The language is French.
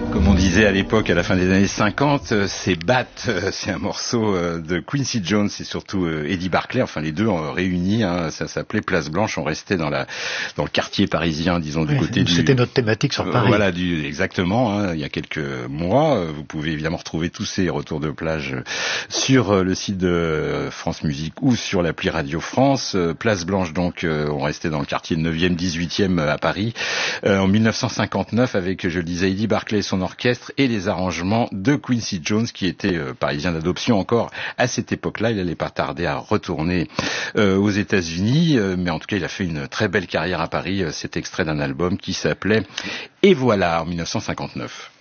Comme on disait à l'époque, à la fin des années 50, c'est Bat, c'est un morceau de Quincy Jones et surtout Eddie Barclay, enfin les deux réunis, hein, ça s'appelait Place Blanche, on restait dans le quartier parisien, disons du côté du... C'était notre thématique sur Paris. Voilà, exactement, hein, il y a quelques mois, vous pouvez évidemment retrouver tous ces retours de plage sur le site de France Musique ou sur l'appli Radio France. Place Blanche donc, on restait dans le quartier 9e, 18e à Paris, en 1959 avec, je le disais, Eddie Barclay et son orchestre et les arrangements de Quincy Jones qui était parisien d'adoption encore à cette époque-là. Il n'allait pas tarder à retourner aux États-Unis, mais en tout cas il a fait une très belle carrière à Paris. Cet extrait d'un album qui s'appelait Et voilà en 1959.